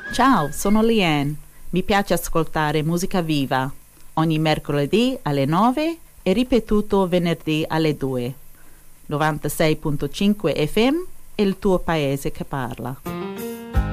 Ciao, sono Liane. Mi piace ascoltare musica viva. Ogni mercoledì alle 9 e ripetuto venerdì alle 2. 96.5 FM è il tuo paese che parla.